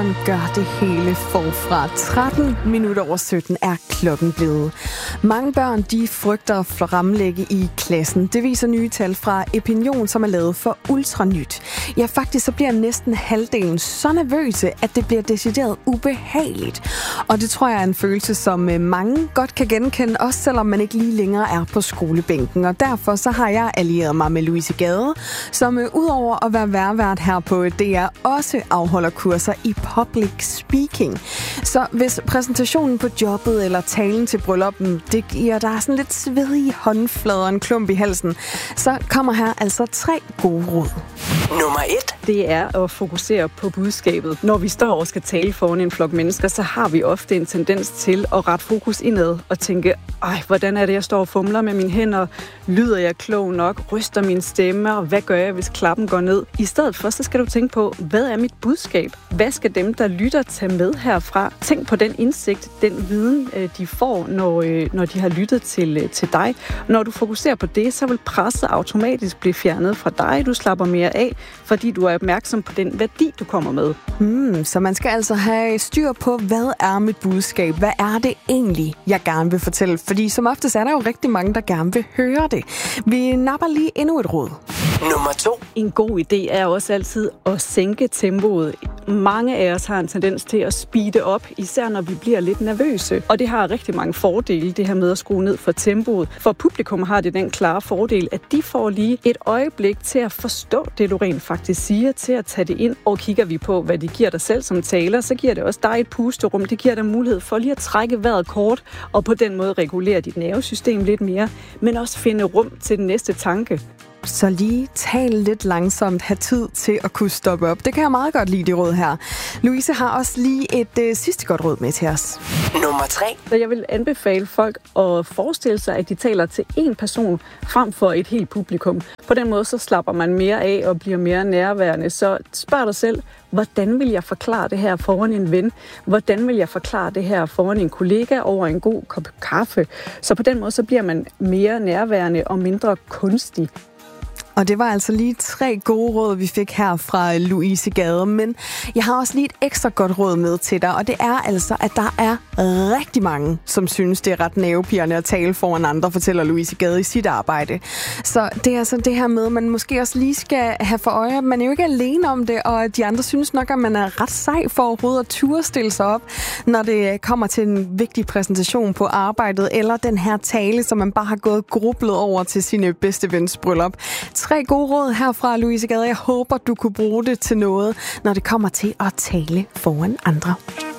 Gør det hele forfra. 13 minutter over 17 er klokken blevet. Mange børn, de frygter at fremlægge i klassen. Det viser nye tal fra Epinion, som er lavet for Ultranyt. Ja, faktisk så bliver næsten halvdelen så nervøse, at det bliver decideret ubehageligt. Og det tror jeg er en følelse, som mange godt kan genkende, også selvom man ikke lige længere er på skolebænken. Og derfor så har jeg allieret mig med Louise Gade, som udover at være værvært her på DR, også afholder kurser i public speaking. Så hvis præsentationen på jobbet eller talen til brylluppen, det giver dig sådan lidt svedige håndflader og en klump i halsen, så kommer her altså 3 gode råd. Nummer 1. Det er at fokusere på budskabet. Når vi står og skal tale foran en flok mennesker, så har vi ofte en tendens til at rette fokus indad og tænke, hvordan er det, jeg står og fumler med mine hænder? Lyder jeg klog nok? Ryster min stemme? Og hvad gør jeg, hvis klappen går ned? I stedet for, så skal du tænke på, hvad er mit budskab? Hvad skal dem, der lytter, tage med herfra? Tænk på den indsigt, den viden, de får, når de har lyttet til dig. Når du fokuserer på det, så vil presset automatisk blive fjernet fra dig. Du slapper mere af, fordi du er opmærksom på den værdi, du kommer med. Så man skal altså have styr på, hvad er mit budskab? Hvad er det egentlig, jeg gerne vil fortælle? Fordi som oftest er der jo rigtig mange, der gerne vil høre det. Vi napper lige endnu et råd. Nummer 2. En god idé er også altid at sænke tempoet. Mange af os har en tendens til at speede op, især når vi bliver lidt nervøse. Og det har rigtig mange fordele, det her med at skrue ned for tempoet. For publikum har det den klare fordel, at de får lige et øjeblik til at forstå det, du rent faktisk siger, til at tage det ind. Og kigger vi på, hvad det giver dig selv som taler, så giver det også dig et pusterum. Det giver dig mulighed for lige at trække vejret kort, og på den måde regulere dit nervesystem lidt mere, men også finde rum til den næste tanke. Så lige tale lidt langsomt, have tid til at kunne stoppe op. Det kan jeg meget godt lide, det råd her. Louise har også lige et sidste godt råd med til os. Nummer 3. Så jeg vil anbefale folk at forestille sig, at de taler til én person frem for et helt publikum. På den måde så slapper man mere af og bliver mere nærværende. Så spørg dig selv, hvordan vil jeg forklare det her foran en ven? Hvordan vil jeg forklare det her foran en kollega over en god kop kaffe? Så på den måde så bliver man mere nærværende og mindre kunstig. Og det var altså lige 3 gode råd, vi fik her fra Louise Gade. Men jeg har også lige et ekstra godt råd med til dig, og det er altså, at der er rigtig mange, som synes, det er ret nervepirrende at tale foran andre, fortæller Louise Gade i sit arbejde. Så det er altså det her med, at man måske også lige skal have for øje, at man er jo ikke alene om det, og de andre synes nok, at man er ret sej for overhovedet at turde stille sig op, når det kommer til en vigtig præsentation på arbejdet, eller den her tale, som man bare har gået grublet over til sine bedste vens bryllup. 3 gode råd herfra, Louise Gade. Jeg håber, du kunne bruge det til noget, når det kommer til at tale foran andre.